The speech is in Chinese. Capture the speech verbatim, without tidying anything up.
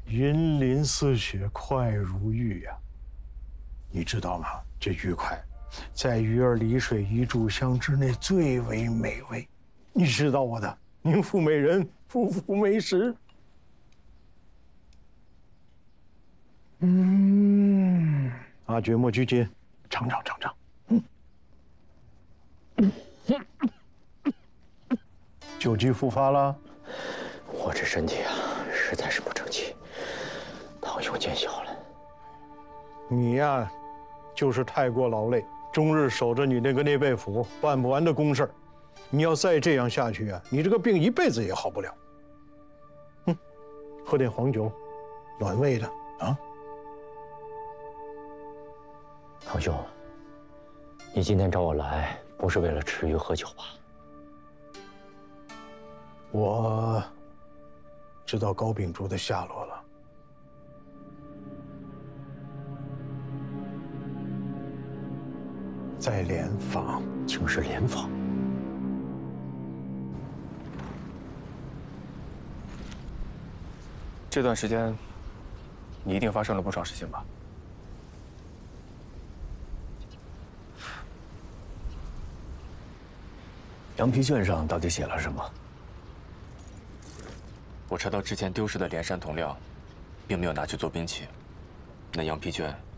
云林似雪，快如玉呀！你知道吗？这玉块，在鱼儿离水一炷香之内最为美味。你知道我的，宁负美人，不负美食。嗯，阿觉莫拘谨，尝尝尝尝。嗯，酒急复发了。 我这身体啊，实在是不争气，堂兄见笑了。 你呀，就是太过劳累，终日守着你那个内备府，办不完的公事儿。你要再这样下去啊，你这个病一辈子也好不了。嗯，喝点黄酒，暖胃的啊。 堂兄，你今天找我来，不是为了吃鱼喝酒吧？ 我知道高秉烛的下落了。在联访， 竟是联访。 这段时间，你一定发生了不少事情吧？ 羊皮卷上到底写了什么？ 我查到之前丢失的连山铜料，并没有拿去做兵器，那羊皮卷